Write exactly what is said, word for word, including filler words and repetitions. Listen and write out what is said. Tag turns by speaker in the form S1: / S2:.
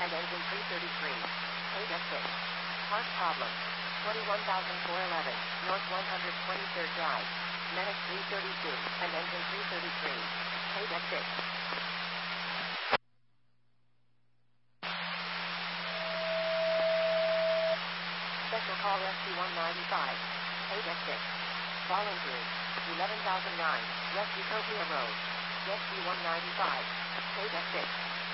S1: and engine three thirty-three. Paid at six. Part problem. twenty-one thousand four hundred eleven, North one hundred twenty-third Drive. Medic three thirty-two, and engine three thirty-three. Paid at six. Special call S C one ninety-five. Paid at six. Volunteers. eleven thousand nine, West Utopia Road. S C one ninety-five. Paid at six.